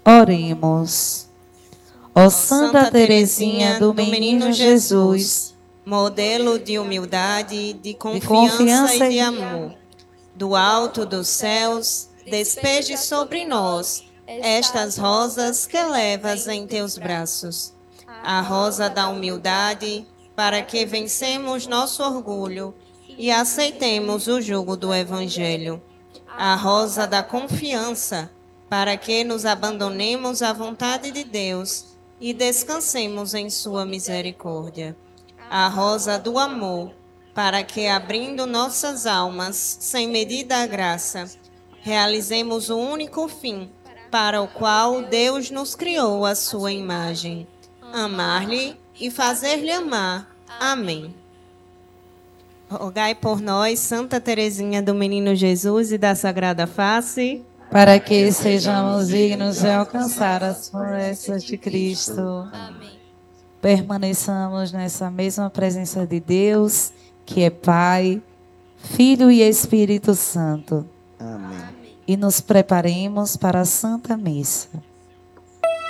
Oremos. Ó Santa Teresinha do Menino Jesus, modelo de humildade, de confiança e de amor, do alto dos céus, despeje sobre nós estas rosas que levas em teus braços. A rosa da humildade, para que vencemos nosso orgulho e aceitemos o jugo do Evangelho. A rosa da confiança, para que nos abandonemos à vontade de Deus e descansemos em sua misericórdia. A rosa do amor, para que, abrindo nossas almas sem medida a graça, realizemos o único fim para o qual Deus nos criou a sua imagem: amar-lhe e fazer-lhe amar. Amém. Rogai por nós, Santa Teresinha do Menino Jesus e da Sagrada Face, para que sejamos dignos de alcançar as promessas de Cristo. Amém. Permaneçamos nessa mesma presença de Deus, que é Pai, Filho e Espírito Santo. Amém. E nos preparemos para a Santa Missa.